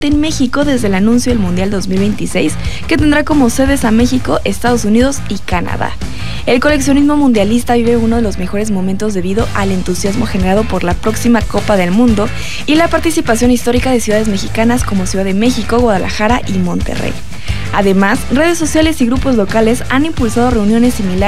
en México desde el anuncio del Mundial 2026, que tendrá como sedes a México, Estados Unidos y Canadá. El coleccionismo mundialista vive uno de los mejores momentos debido al entusiasmo generado por la próxima Copa del Mundo y la participación histórica de ciudades mexicanas como Ciudad de México, Guadalajara y Monterrey. Además, redes sociales y grupos locales han impulsado reuniones similares